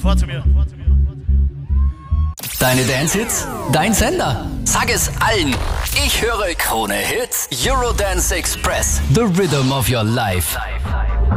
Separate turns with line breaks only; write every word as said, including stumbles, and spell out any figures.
vor zu mir.
Deine Dance-Hits, dein Sender. Sag es allen. Ich höre Krone Hits, Eurodance Express, the rhythm of your life.